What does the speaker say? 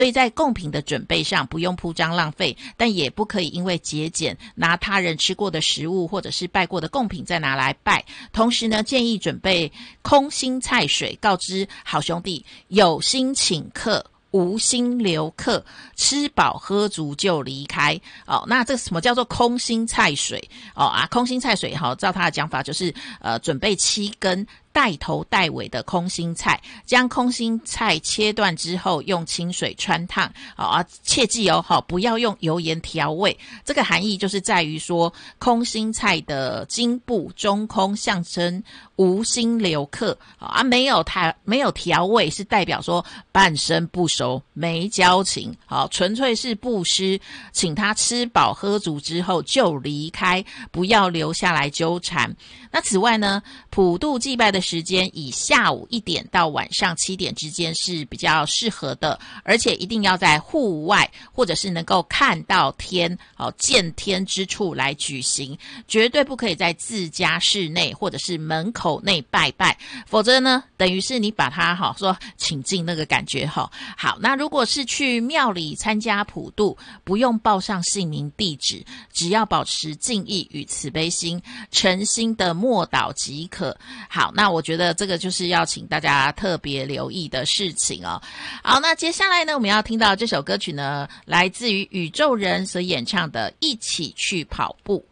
所以在贡品的准备上不用铺张浪费，但也不可以因为节俭拿他人吃过的食物或者是拜过的贡品再拿来拜。同时呢，建议准备空心菜水，告知好兄弟有心请客，无心留客，吃饱喝足就离开。那这什么叫做空心菜水？空心菜水照他的讲法就是准备7根带头带尾的空心菜，将空心菜切断之后用清水汆烫。切记不要用油盐调味。这个含义就是在于说，空心菜的茎部中空象征无心留客没有调味是代表说半生不熟，没交情，纯粹是布施，请他吃饱喝足之后就离开，不要留下来纠缠。那此外呢，普渡祭拜的时间以下午1点到晚上7点之间是比较适合的，而且一定要在户外或者是能够看到天见天之处来举行，绝对不可以在自家室内或者是门口内拜拜，否则呢等于是你把它说请进那个感觉。好，那如果是去庙里参加普渡，不用报上姓名地址，只要保持敬意与慈悲心，诚心的默祷即可。好，那我觉得这个就是要请大家特别留意的事情哦。好，那接下来呢，我们要听到这首歌曲呢，来自于宇宙人所演唱的《一起去跑步》。